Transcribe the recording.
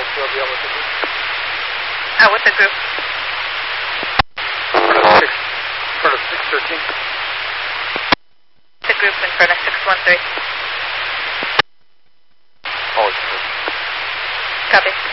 LBL with the group. With the group. Front of 613. The group in front of 613. Oh, it's good. Copy.